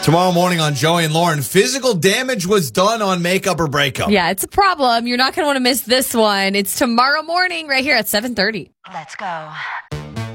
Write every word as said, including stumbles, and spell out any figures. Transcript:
Tomorrow morning on Joey and Lauren, physical damage was done on Makeup or Breakup. Yeah, it's a problem. You're not going to want to miss this one. It's tomorrow morning right here at seven thirty. Let's go.